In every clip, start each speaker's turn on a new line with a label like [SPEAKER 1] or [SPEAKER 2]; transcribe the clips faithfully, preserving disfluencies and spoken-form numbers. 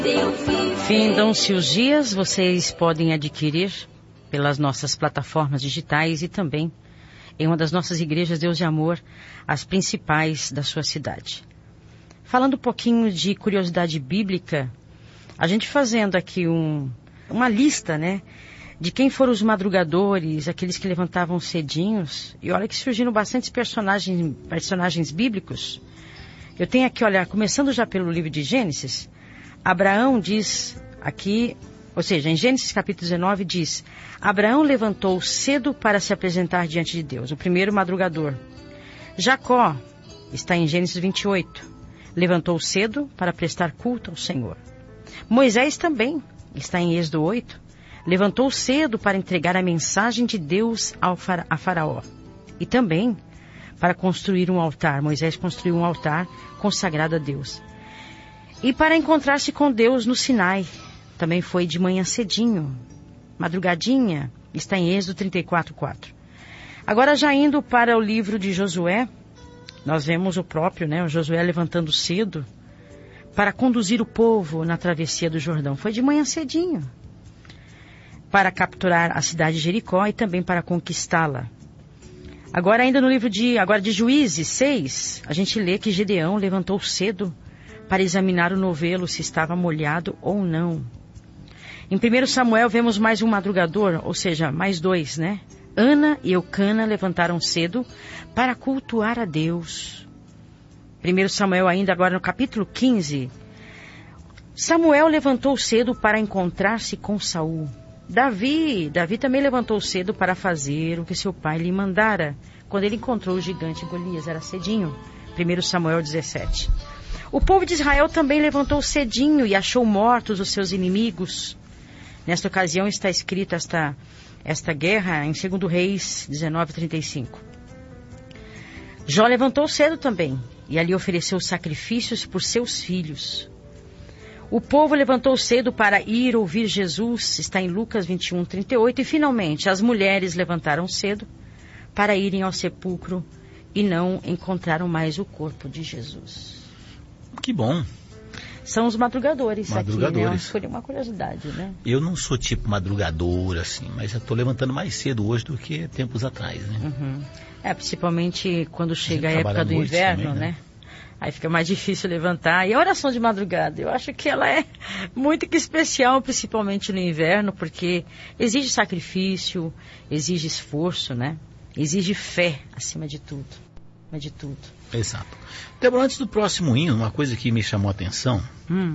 [SPEAKER 1] Findam-se os dias, vocês podem adquirir pelas nossas plataformas digitais e também em uma das nossas igrejas Deus de Amor, as principais da sua cidade. Falando um pouquinho de curiosidade bíblica, a gente fazendo aqui um, uma lista, né, de quem foram os madrugadores, aqueles que levantavam cedinhos, e olha que surgiram bastantes personagens, personagens bíblicos. Eu tenho aqui, olha, começando já pelo livro de Gênesis, Abraão diz aqui, ou seja, em Gênesis capítulo dezenove diz, Abraão levantou cedo para se apresentar diante de Deus, o primeiro madrugador. Jacó, está em Gênesis vinte e oito, levantou cedo para prestar culto ao Senhor. Moisés também, está em Êxodo oito, levantou cedo para entregar a mensagem de Deus ao fara- a Faraó. E também para construir um altar, Moisés construiu um altar consagrado a Deus. E para encontrar-se com Deus no Sinai, também foi de manhã cedinho, madrugadinha, está em Êxodo trinta e quatro, quatro. Agora já indo para o livro de Josué, nós vemos o próprio, né, o Josué levantando cedo para conduzir o povo na travessia do Jordão. Foi de manhã cedinho, para capturar a cidade de Jericó e também para conquistá-la. Agora ainda no livro de, agora de Juízes seis, a gente lê que Gedeão levantou cedo para examinar o novelo se estava molhado ou não. Em primeiro Samuel vemos mais um madrugador, ou seja, mais dois, né? Ana e Eucana levantaram cedo para cultuar a Deus. primeiro Samuel ainda agora no capítulo quinze. Samuel levantou cedo para encontrar-se com Saul. Davi, Davi também levantou cedo para fazer o que seu pai lhe mandara, quando ele encontrou o gigante Golias, era cedinho. primeiro Samuel dezessete. O povo de Israel também levantou cedinho e achou mortos os seus inimigos. Nesta ocasião está escrita esta, esta guerra em segundo Reis dezenove, trinta e cinco. Jó levantou cedo também e ali ofereceu sacrifícios por seus filhos. O povo levantou cedo para ir ouvir Jesus, está em Lucas vinte e um, trinta e oito. E finalmente as mulheres levantaram cedo para irem ao sepulcro e não encontraram mais o corpo de Jesus.
[SPEAKER 2] Que bom.
[SPEAKER 1] São os madrugadores,
[SPEAKER 2] madrugadores.
[SPEAKER 1] Aqui, né? Foi uma curiosidade, né?
[SPEAKER 2] Eu não sou tipo madrugador, assim, mas eu estou levantando mais cedo hoje do que tempos atrás, né?
[SPEAKER 1] Uhum. É, principalmente quando chega a, a época do inverno, também, né? né? Aí fica mais difícil levantar. E a oração de madrugada, eu acho que ela é muito que especial, principalmente no inverno, porque exige sacrifício, exige esforço, né? Exige fé, acima de tudo. Acima de tudo.
[SPEAKER 2] Exato. Débora, antes do próximo hino, uma coisa que me chamou a atenção,
[SPEAKER 1] hum.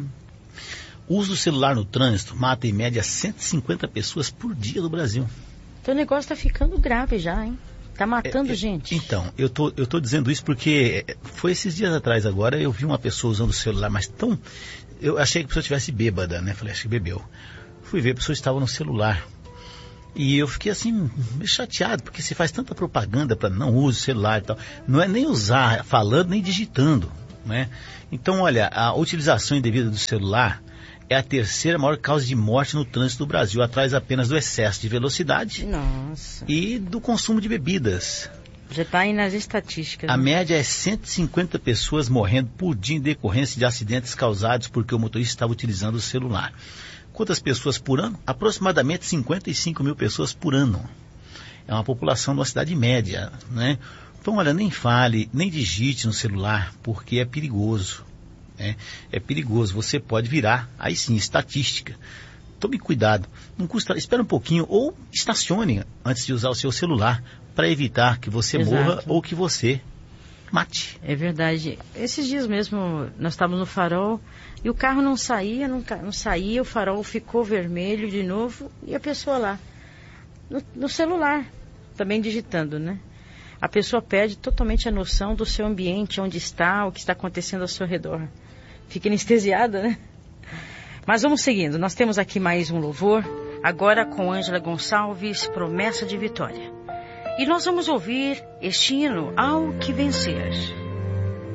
[SPEAKER 2] o uso do celular no trânsito mata em média cento e cinquenta pessoas por dia no Brasil.
[SPEAKER 1] Então o negócio está ficando grave já, hein? Tá matando
[SPEAKER 2] é,
[SPEAKER 1] gente.
[SPEAKER 2] Então, eu tô, eu tô dizendo isso porque foi esses dias atrás agora, eu vi uma pessoa usando o celular, mas tão... Eu achei que a pessoa estivesse bêbada, né? Falei, acho que bebeu. Fui ver, a pessoa estava no celular. E eu fiquei assim, meio chateado, porque se faz tanta propaganda para não use o celular e tal. Não é nem usar falando, nem digitando, né? Então, olha, a utilização indevida do celular é a terceira maior causa de morte no trânsito do Brasil, atrás apenas do excesso de velocidade.
[SPEAKER 1] Nossa.
[SPEAKER 2] E do consumo de bebidas.
[SPEAKER 1] Já está aí nas estatísticas.
[SPEAKER 2] A
[SPEAKER 1] né?
[SPEAKER 2] média é cento e cinquenta pessoas morrendo por dia em decorrência de acidentes causados porque o motorista estava utilizando o celular. Quantas pessoas por ano? Aproximadamente cinquenta e cinco mil pessoas por ano. É uma população de uma cidade média, né? Então, olha, nem fale, nem digite no celular, porque é perigoso. Né? É perigoso, você pode virar, aí sim, estatística. Tome cuidado, não custa, espera um pouquinho, ou estacione antes de usar o seu celular, para evitar que você
[SPEAKER 1] Exato.
[SPEAKER 2] morra ou que você mate.
[SPEAKER 1] É verdade. Esses dias mesmo, nós estávamos no farol, e o carro não saía, não, não saía, o farol ficou vermelho de novo, e a pessoa lá, no, no celular, também digitando, né? A pessoa perde totalmente a noção do seu ambiente, onde está, o que está acontecendo ao seu redor. Fica anestesiada, né? Mas vamos seguindo, nós temos aqui mais um louvor, agora com Ângela Gonçalves, Promessa de Vitória. E nós vamos ouvir este hino, Ao Que Vencer.